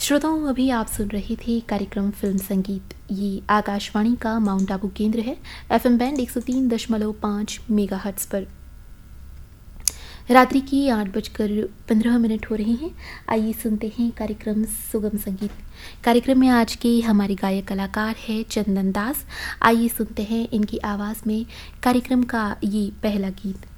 श्रोताओं, अभी आप सुन रहे थे कार्यक्रम फिल्म संगीत। ये आकाशवाणी का माउंट आबू केंद्र है। एफएम बैंड 103.5 मेगाहर्ट्ज पर रात्रि की 8:15 हो रहे हैं। आइए सुनते हैं कार्यक्रम सुगम संगीत। कार्यक्रम में आज के हमारे गायक कलाकार हैं चंदन दास। आइए सुनते हैं इनकी आवाज़ में कार्यक्रम का ये पहला गीत।